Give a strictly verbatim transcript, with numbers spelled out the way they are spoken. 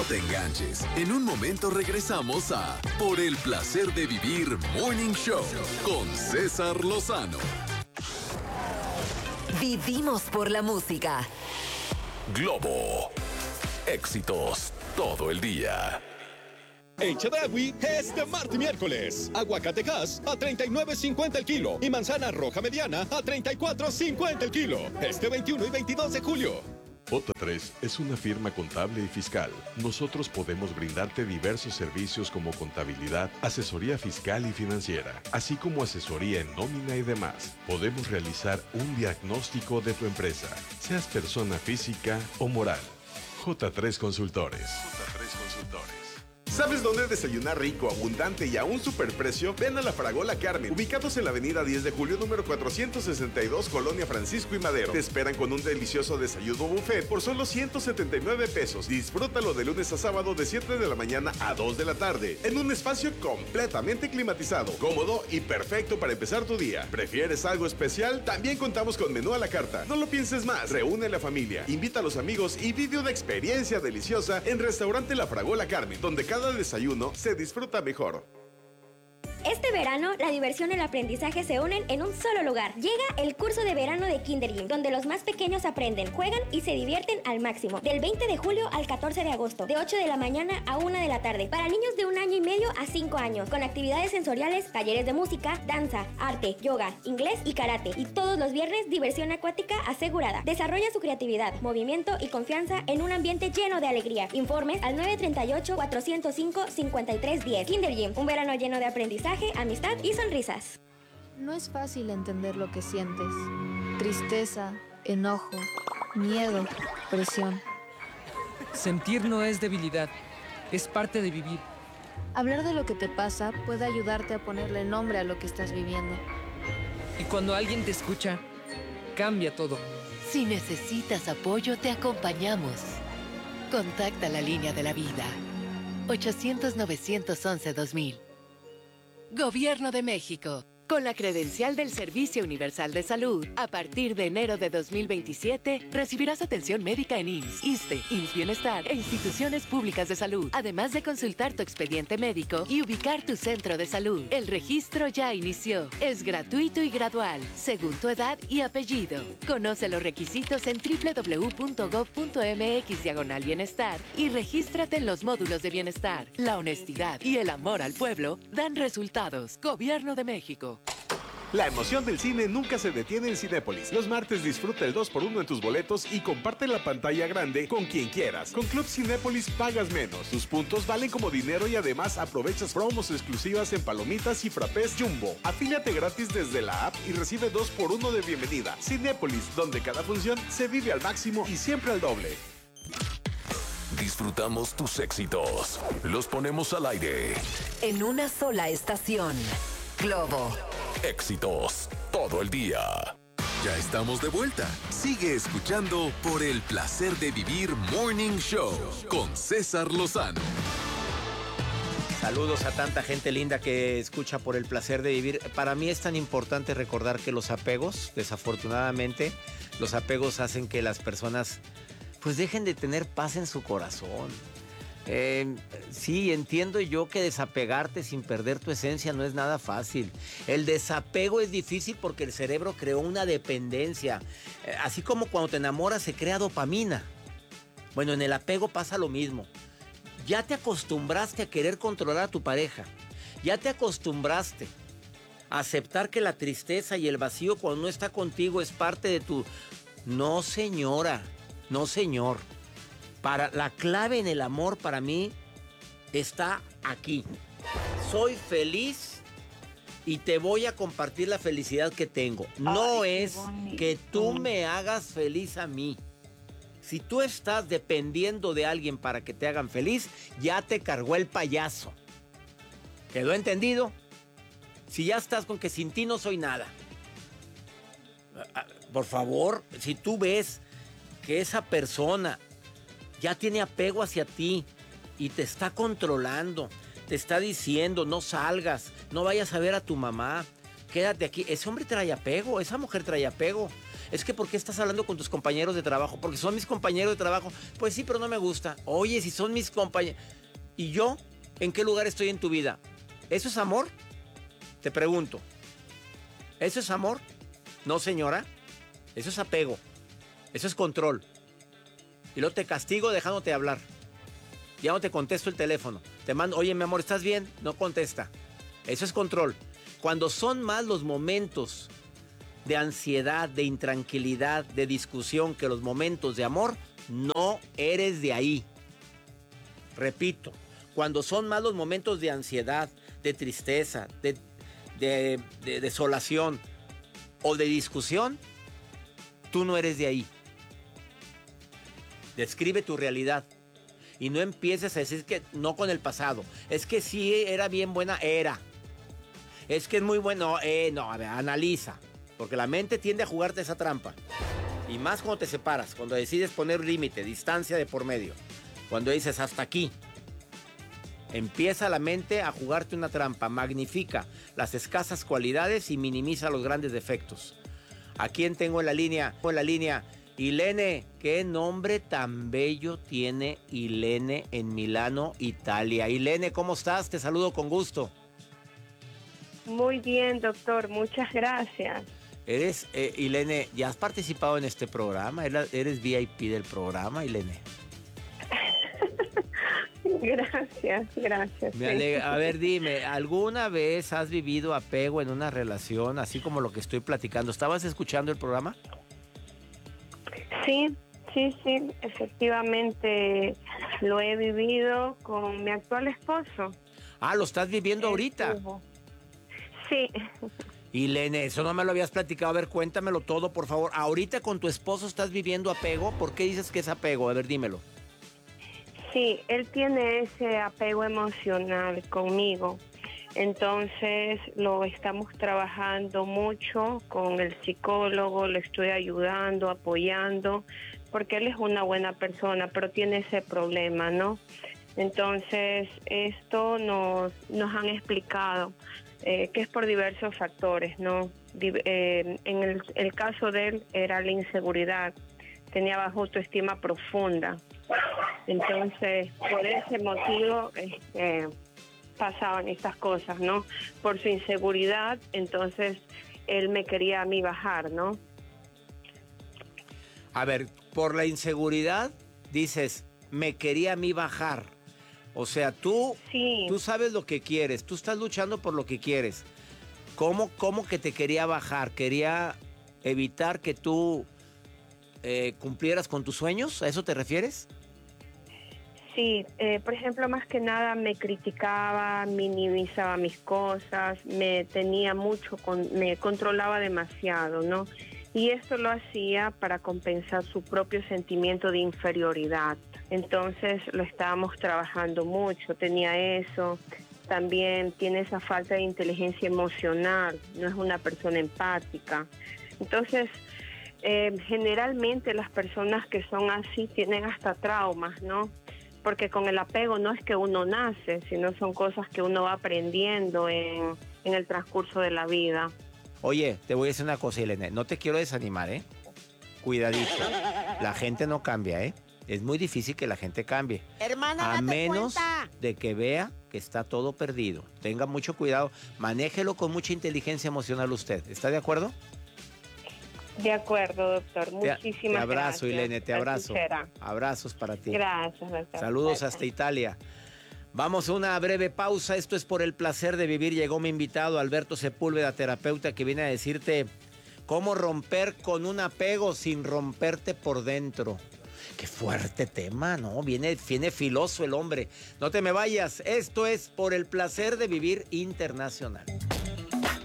te enganches. En un momento regresamos a Por el placer de vivir Morning Show con César Lozano. Vivimos por la música. Globo. Éxitos todo el día. En Chedraui es de martes y miércoles. Aguacate Hass a treinta y nueve cincuenta el kilo y manzana roja mediana a treinta y cuatro cincuenta el kilo. Este veintiuno y veintidós de julio. J tres es una firma contable y fiscal. Nosotros podemos brindarte diversos servicios como contabilidad, asesoría fiscal y financiera, así como asesoría en nómina y demás. Podemos realizar un diagnóstico de tu empresa, seas persona física o moral. J tres Consultores. J tres Consultores. ¿Sabes dónde desayunar rico, abundante y a un superprecio? Ven a La Fragola Carmen, ubicados en la avenida diez de julio, número cuatrocientos sesenta y dos, Colonia Francisco y Madero. Te esperan con un delicioso desayuno buffet por solo ciento setenta y nueve pesos. Disfrútalo de lunes a sábado de siete de la mañana a dos de la tarde, en un espacio completamente climatizado, cómodo y perfecto para empezar tu día. ¿Prefieres algo especial? También contamos con menú a la carta. No lo pienses más, reúne a la familia, invita a los amigos y vive una experiencia deliciosa en Restaurante La Fragola Carmen, donde cada desayuno se disfruta mejor. Este verano, la diversión y el aprendizaje se unen en un solo lugar. Llega el curso de verano de Kinder Gym, donde los más pequeños aprenden, juegan y se divierten al máximo. Del veinte de julio al catorce de agosto, de ocho de la mañana a una de la tarde. Para niños de un año y medio a cinco años, con actividades sensoriales, talleres de música, danza, arte, yoga, inglés y karate. Y todos los viernes, diversión acuática asegurada. Desarrolla su creatividad, movimiento y confianza en un ambiente lleno de alegría. Informes al nueve tres ocho, cuatro cero cinco, cinco tres uno cero. Kinder Gym, un verano lleno de aprendizaje, amistad y sonrisas. No es fácil entender lo que sientes. Tristeza, enojo, miedo, presión. Sentir no es debilidad, es parte de vivir. Hablar de lo que te pasa puede ayudarte a ponerle nombre a lo que estás viviendo. Y cuando alguien te escucha, cambia todo. Si necesitas apoyo, te acompañamos. Contacta la línea de la vida. ochocientos, novecientos once, dos mil. Gobierno de México. Con la credencial del Servicio Universal de Salud, a partir de enero de dos mil veintisiete, recibirás atención médica en I M S S, ISSSTE, I M S S Bienestar e instituciones públicas de salud, además de consultar tu expediente médico y ubicar tu centro de salud. El registro ya inició. Es gratuito y gradual, según tu edad y apellido. Conoce los requisitos en doble u doble u doble u punto gob punto eme equis diagonal bienestar y regístrate en los módulos de bienestar. La honestidad y el amor al pueblo dan resultados. Gobierno de México. La emoción del cine nunca se detiene en Cinépolis. Los martes disfruta el dos por uno en tus boletos y comparte la pantalla grande con quien quieras. Con Club Cinépolis pagas menos. Tus puntos valen como dinero y además aprovechas promos exclusivas en palomitas y frappés Jumbo. Afíliate gratis desde la app y recibe dos por uno de bienvenida. Cinépolis, donde cada función se vive al máximo y siempre al doble. Disfrutamos tus éxitos. Los ponemos al aire. En una sola estación. Globo. Éxitos todo el día. Ya estamos de vuelta. Sigue escuchando Por el placer de vivir Morning Show con César Lozano. Saludos a tanta gente linda que escucha Por el placer de vivir. Para mí es tan importante recordar que los apegos, desafortunadamente, los apegos hacen que las personas pues dejen de tener paz en su corazón. Eh, sí, entiendo yo que desapegarte sin perder tu esencia no es nada fácil. El desapego es difícil porque el cerebro creó una dependencia. Eh, así como cuando te enamoras se crea dopamina. Bueno, en el apego pasa lo mismo. Ya te acostumbraste a querer controlar a tu pareja. Ya te acostumbraste a aceptar que la tristeza y el vacío cuando no está contigo es parte de tu... No, señora. No, señor. Para, la clave en el amor para mí está aquí. Soy feliz y te voy a compartir la felicidad que tengo. No Ay, es que tú me hagas feliz a mí. Si tú estás dependiendo de alguien para que te hagan feliz, ya te cargó el payaso. ¿Quedó entendido? Si ya estás con que sin ti no soy nada. Por favor, si tú ves que esa persona ya tiene apego hacia ti y te está controlando, te está diciendo no salgas, no vayas a ver a tu mamá, quédate aquí. Ese hombre trae apego, esa mujer trae apego. Es que ¿por qué estás hablando con tus compañeros de trabajo? Porque son mis compañeros de trabajo. Pues sí, pero no me gusta. Oye, si son mis compañeros... ¿Y yo? ¿En qué lugar estoy en tu vida? ¿Eso es amor? Te pregunto. ¿Eso es amor? No, señora. Eso es apego. Eso es control. Y luego te castigo dejándote hablar. Ya no te contesto el teléfono. Te mando, oye, mi amor, ¿estás bien? No contesta. Eso es control. Cuando son más los momentos de ansiedad, de intranquilidad, de discusión que los momentos de amor, no eres de ahí. Repito, cuando son más los momentos de ansiedad, de tristeza, de, de, de desolación o de discusión, tú no eres de ahí. Describe tu realidad y no empieces a decir que no con el pasado. Es que sí era bien buena, era. Es que es muy bueno, eh, no, a ver, analiza. Porque la mente tiende a jugarte esa trampa. Y más cuando te separas, cuando decides poner límite, distancia de por medio. Cuando dices hasta aquí. Empieza la mente a jugarte una trampa. Magnifica las escasas cualidades y minimiza los grandes defectos. ¿A quién tengo en la línea? En la línea, Ilene. ¿Qué nombre tan bello tiene Ilene en Milano, Italia? Ilene, ¿cómo estás? Te saludo con gusto. Muy bien, doctor. Muchas gracias. Eres, eh, Ilene, ¿ya has participado en este programa? ¿Eres V I P del programa, Ilene? Gracias, gracias. Me alegra. A ver, dime, ¿alguna vez has vivido apego en una relación, así como lo que estoy platicando? ¿Estabas escuchando el programa? Sí, sí, sí, efectivamente lo he vivido con mi actual esposo. Ah, ¿lo estás viviendo ahorita? Sí. Ilene, eso no me lo habías platicado. A ver, cuéntamelo todo, por favor. ¿Ahorita con tu esposo estás viviendo apego? ¿Por qué dices que es apego? A ver, dímelo. Sí, él tiene ese apego emocional conmigo. Entonces lo estamos trabajando mucho con el psicólogo, le estoy ayudando, apoyando, porque él es una buena persona, pero tiene ese problema, ¿no? Entonces esto nos, nos han explicado eh, que es por diversos factores, ¿no? Eh, en el, el caso de él era la inseguridad, tenía baja autoestima profunda. Entonces, por ese motivo este, pasaban estas cosas, ¿no? Por su inseguridad, entonces él me quería a mí bajar, ¿no? A ver, por la inseguridad, dices, me quería a mí bajar. O sea, tú, sí. tú sabes lo que quieres, tú estás luchando por lo que quieres. ¿Cómo, cómo que te quería bajar? ¿Quería evitar que tú eh, cumplieras con tus sueños? ¿A eso te refieres? Sí, eh, por ejemplo, más que nada me criticaba, minimizaba mis cosas, me tenía mucho, con, me controlaba demasiado, ¿no? Y esto lo hacía para compensar su propio sentimiento de inferioridad. Entonces lo estábamos trabajando mucho, tenía eso, también tiene esa falta de inteligencia emocional, no es una persona empática. Entonces, eh, generalmente las personas que son así tienen hasta traumas, ¿no? Porque con el apego no es que uno nace, sino son cosas que uno va aprendiendo en, en el transcurso de la vida. Oye, te voy a decir una cosa, Ilene, no te quiero desanimar, ¿eh? Cuidadito, la gente no cambia, ¿eh? Es muy difícil que la gente cambie. Hermana, a date menos cuenta. de que vea que está todo perdido. Tenga mucho cuidado, manéjelo con mucha inteligencia emocional usted. ¿Está de acuerdo? De acuerdo, doctor. Te, Muchísimas te abrazo, gracias. Ilene, te abrazo. Abrazos para ti. Gracias, doctor. Saludos Gracias. hasta Italia. Vamos a una breve pausa. Esto es Por el Placer de Vivir. Llegó mi invitado, Alberto Sepúlveda, terapeuta, que viene a decirte cómo romper con un apego sin romperte por dentro. Qué fuerte tema, ¿no? Viene, viene filoso el hombre. No te me vayas. Esto es Por el Placer de Vivir Internacional.